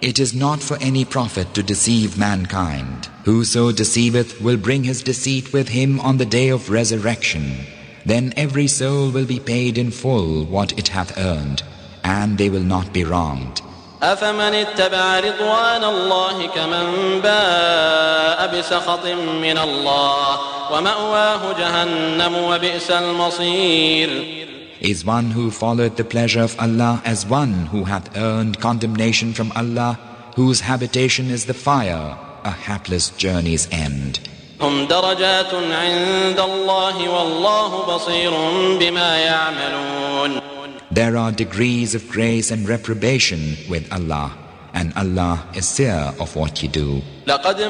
It is not for any prophet to deceive mankind. Whoso deceiveth will bring his deceit with him on the day of resurrection. Then every soul will be paid in full what it hath earned, and they will not be wronged. أفمن اتبع رضوان الله كمن باء بسخط من الله ومأواه جهنم وبئس المصير. Is one who followed the pleasure of Allah as one who hath earned condemnation from Allah, whose habitation is the fire, a hapless journey's end. هم درجات عند الله والله بصير بما يعملون. There are degrees of grace and reprobation with Allah, and Allah is seer of what you do. لقد